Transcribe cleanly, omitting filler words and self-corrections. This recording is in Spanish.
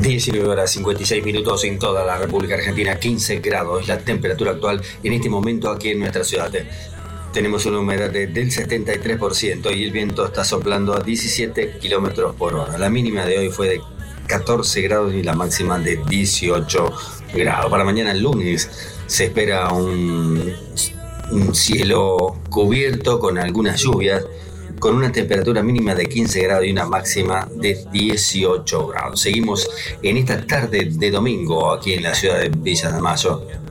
19 horas 56 minutos en toda la República Argentina, 15 grados es la temperatura actual en este momento aquí en nuestra ciudad. Tenemos una humedad del 73% y el viento está soplando a 17 kilómetros por hora. La mínima de hoy fue de 14 grados y la máxima de 18 grados. Para mañana, el lunes, se espera un cielo cubierto con algunas lluvias, con una temperatura mínima de 15 grados y una máxima de 18 grados. Seguimos en esta tarde de domingo aquí en la ciudad de Villa de Mayo.